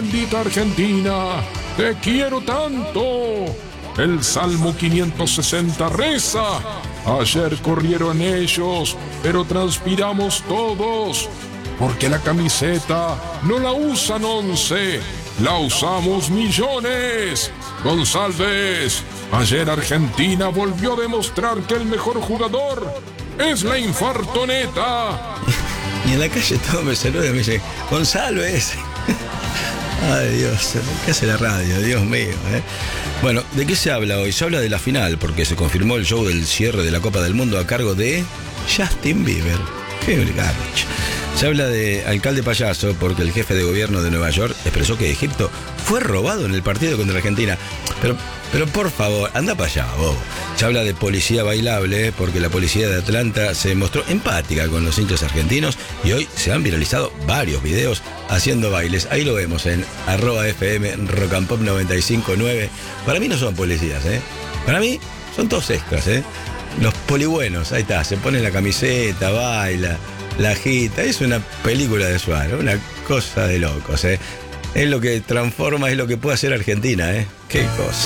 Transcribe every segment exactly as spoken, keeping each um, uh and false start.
bendita Argentina, te quiero tanto. El Salmo quinientos sesenta reza: ayer corrieron ellos, pero transpiramos todos, porque la camiseta no la usan once, la usamos millones. González, ayer Argentina volvió a demostrar que el mejor jugador es la infartoneta. Y en la calle todo me saluda y me dice: González. Ay, Dios, ¿qué hace la radio? Dios mío, ¿eh? Bueno, ¿de qué se habla hoy? Se habla de la final, porque se confirmó el show del cierre de la Copa del Mundo a cargo de Justin Bieber. ¡Qué garbage! Se habla de alcalde payaso, porque el jefe de gobierno de Nueva York expresó que Egipto fue robado en el partido contra Argentina. Pero, pero por favor, anda para allá, bobo. Se habla de policía bailable, porque la policía de Atlanta se mostró empática con los hinchas argentinos y hoy se han viralizado varios videos haciendo bailes. Ahí lo vemos en arroba fm rock and pop noventa y cinco punto nueve. Para mí no son policías, ¿eh? Para mí son todos extras, ¿eh? Los polibuenos, ahí está, se pone la camiseta, baila, la agita. Es una película de Suárez, una cosa de locos, ¿eh? Es lo que transforma, es lo que puede hacer Argentina, ¿eh? Qué cosa.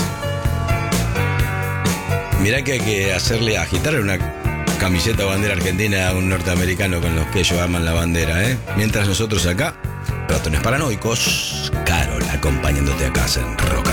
Mirá que hay que hacerle agitar una camiseta o bandera argentina a un norteamericano con los que ellos aman la bandera, ¿eh? Mientras nosotros acá, ratones paranoicos, Carol acompañándote a casa en Rock and